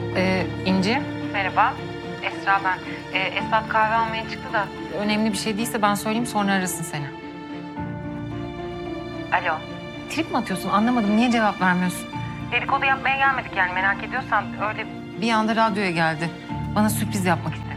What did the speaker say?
İnci. Merhaba. Esra ben. Esat kahve almaya çıktı da önemli bir şey değilse ben söyleyeyim sonra arasın seni. Alo. Trip mi atıyorsun? Anlamadım. Niye cevap vermiyorsun? Dedikodu yapmaya gelmedik yani merak ediyorsan öyle. Bir anda radyoya geldi. Bana sürpriz yapmak istedi.